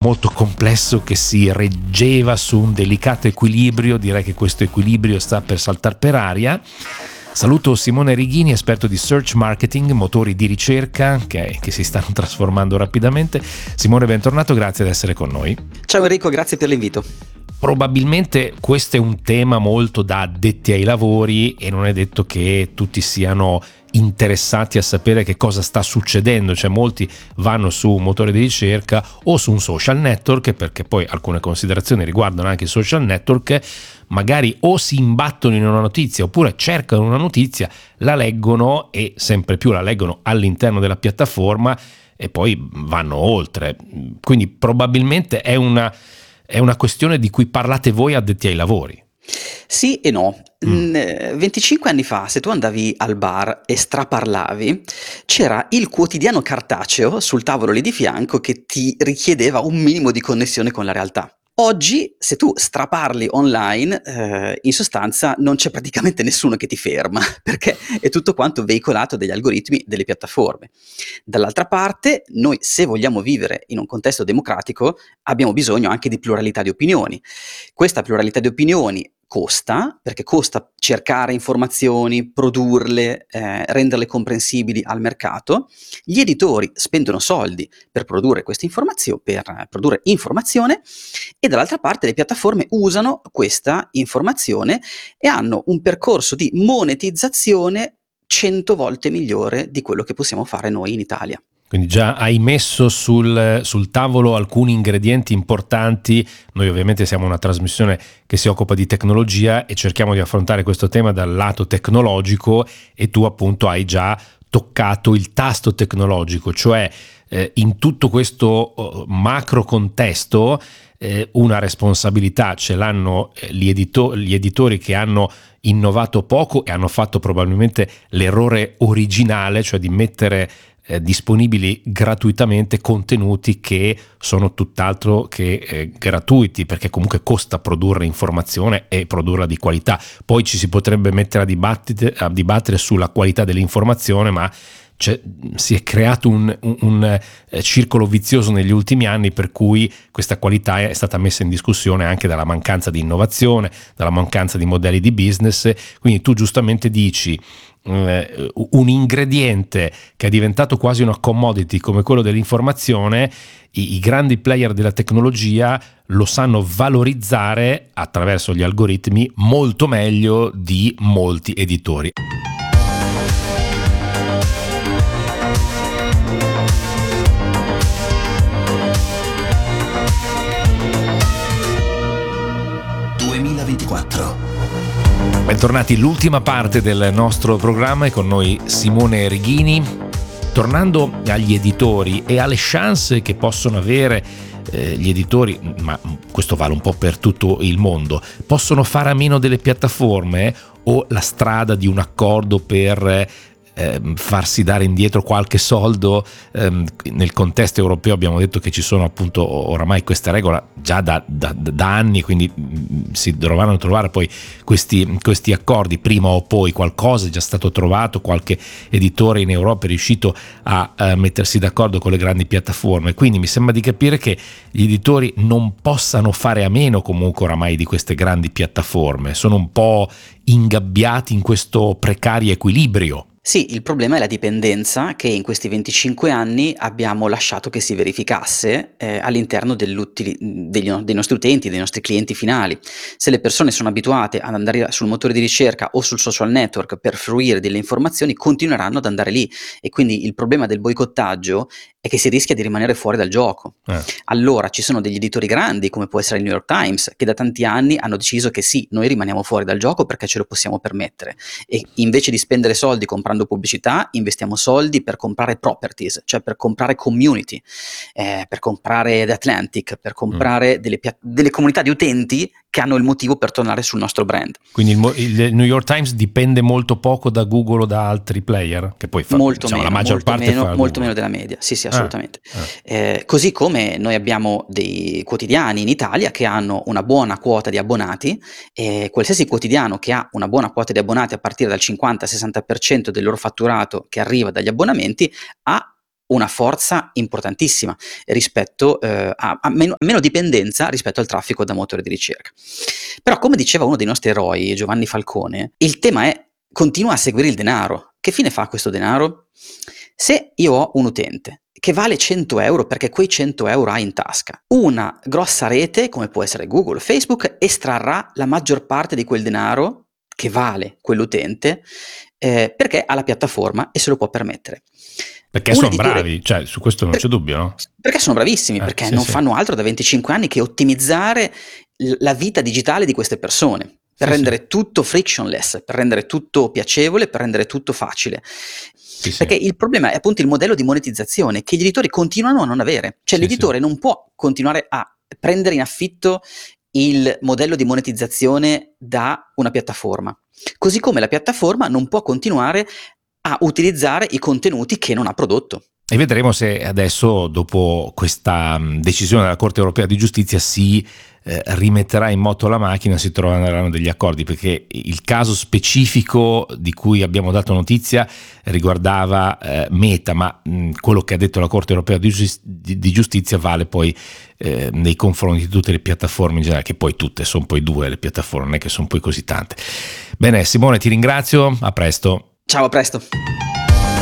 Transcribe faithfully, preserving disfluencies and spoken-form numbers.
molto complesso che si reggeva su un delicato equilibrio. Direi che questo equilibrio sta per saltare per aria. Saluto Simone Righini, esperto di search marketing, motori di ricerca che, che si stanno trasformando rapidamente. Simone, bentornato, grazie di essere con noi. Ciao Enrico, grazie per l'invito. Probabilmente questo è un tema molto da addetti ai lavori e non è detto che tutti siano interessati a sapere che cosa sta succedendo, cioè molti vanno su un motore di ricerca o su un social network, perché poi alcune considerazioni riguardano anche i social network, magari o si imbattono in una notizia oppure cercano una notizia, la leggono e sempre più la leggono all'interno della piattaforma e poi vanno oltre. Quindi probabilmente è una È una questione di cui parlate voi addetti ai lavori. Sì e no. Mm. venticinque anni fa, se tu andavi al bar e straparlavi, c'era il quotidiano cartaceo sul tavolo lì di fianco che ti richiedeva un minimo di connessione con la realtà. Oggi, se tu straparli online, eh, in sostanza non c'è praticamente nessuno che ti ferma, perché è tutto quanto veicolato dagli algoritmi delle piattaforme. Dall'altra parte, noi se vogliamo vivere in un contesto democratico, abbiamo bisogno anche di pluralità di opinioni. Questa pluralità di opinioni costa, perché costa cercare informazioni, produrle, eh, renderle comprensibili al mercato. Gli editori spendono soldi per produrre queste informazioni, per eh, produrre informazione, e dall'altra parte le piattaforme usano questa informazione e hanno un percorso di monetizzazione cento volte migliore di quello che possiamo fare noi in Italia. Quindi già hai messo sul, sul tavolo alcuni ingredienti importanti. Noi ovviamente siamo una trasmissione che si occupa di tecnologia e cerchiamo di affrontare questo tema dal lato tecnologico, e tu appunto hai già toccato il tasto tecnologico, cioè eh, in tutto questo uh, macro contesto eh, una responsabilità ce l'hanno eh, gli, edito- gli editori che hanno innovato poco e hanno fatto probabilmente l'errore originale, cioè di mettere Eh, disponibili gratuitamente contenuti che sono tutt'altro che eh, gratuiti, perché comunque costa produrre informazione e produrla di qualità. Poi ci si potrebbe mettere a dibattere, a dibattere sulla qualità dell'informazione, ma c'è, si è creato un, un, un eh, circolo vizioso negli ultimi anni per cui questa qualità è stata messa in discussione anche dalla mancanza di innovazione, dalla mancanza di modelli di business. Quindi tu giustamente dici un ingrediente che è diventato quasi una commodity come quello dell'informazione, i, i grandi player della tecnologia lo sanno valorizzare attraverso gli algoritmi molto meglio di molti editori. duemilaventiquattro. Bentornati, l'ultima parte del nostro programma è con noi Simone Righini. Tornando agli editori e alle chance che possono avere eh, gli editori, ma questo vale un po' per tutto il mondo, possono fare a meno delle piattaforme o la strada di un accordo per eh, farsi dare indietro qualche soldo? Ehm, nel contesto europeo abbiamo detto che ci sono appunto oramai queste regole già da, da, da anni, quindi mh, si dovranno trovare poi questi, questi accordi prima o poi. Qualcosa è già stato trovato, qualche editore in Europa è riuscito a, a mettersi d'accordo con le grandi piattaforme, quindi mi sembra di capire che gli editori non possano fare a meno comunque oramai di queste grandi piattaforme, sono un po' ingabbiati in questo precario equilibrio. Sì, il problema è la dipendenza che in questi venticinque anni abbiamo lasciato che si verificasse eh, all'interno dell'utili- degli, dei nostri utenti, dei nostri clienti finali. Se le persone sono abituate ad andare sul motore di ricerca o sul social network per fruire delle informazioni, continueranno ad andare lì, e quindi il problema del boicottaggio è che si rischia di rimanere fuori dal gioco. Eh. Allora ci sono degli editori grandi, come può essere il New York Times, che da tanti anni hanno deciso che sì, noi rimaniamo fuori dal gioco perché ce lo possiamo permettere, e invece di spendere soldi comprando pubblicità, investiamo soldi per comprare properties, cioè per comprare community, eh, per comprare The Atlantic, per comprare mm. delle, pia- delle comunità di utenti che hanno il motivo per tornare sul nostro brand. Quindi il, il New York Times dipende molto poco da Google o da altri player, che poi fa, molto diciamo, meno, la maggior molto parte meno, fa molto Google. meno della media, sì sì assolutamente. Ah, ah. Eh, così come noi abbiamo dei quotidiani in Italia che hanno una buona quota di abbonati, e qualsiasi quotidiano che ha una buona quota di abbonati a partire dal cinquanta sessanta per cento del loro fatturato che arriva dagli abbonamenti ha una forza importantissima rispetto eh, a, a, meno, a meno dipendenza rispetto al traffico da motore di ricerca. Però, come diceva uno dei nostri eroi, Giovanni Falcone, il tema è: continua a seguire il denaro. Che fine fa questo denaro? Se io ho un utente che vale cento euro perché quei cento euro ha in tasca, una grossa rete come può essere Google, Facebook, estrarrà la maggior parte di quel denaro che vale quell'utente eh, perché ha la piattaforma e se lo può permettere. Perché Un sono editore- bravi, cioè su questo non per- c'è dubbio, no? Perché sono bravissimi, Eh, perché sì, non sì. fanno altro da venticinque anni che ottimizzare l- la vita digitale di queste persone, per Sì, rendere sì. tutto frictionless, per rendere tutto piacevole, per rendere tutto facile. Sì, sì. Perché il problema è appunto il modello di monetizzazione che gli editori continuano a non avere. Cioè Sì, l'editore non può continuare a prendere in affitto il modello di monetizzazione da una piattaforma, così come la piattaforma non può continuare a utilizzare i contenuti che non ha prodotto. E vedremo se adesso, dopo questa mh, decisione della Corte Europea di Giustizia, si eh, rimetterà in moto la macchina, si troveranno degli accordi, perché il caso specifico di cui abbiamo dato notizia riguardava eh, Meta, ma mh, quello che ha detto la Corte Europea di, Giust- di, di Giustizia vale poi eh, nei confronti di tutte le piattaforme in generale, che poi tutte sono poi due le piattaforme, non è che sono poi così tante. Bene, Simone, ti ringrazio, a presto. Ciao, a presto.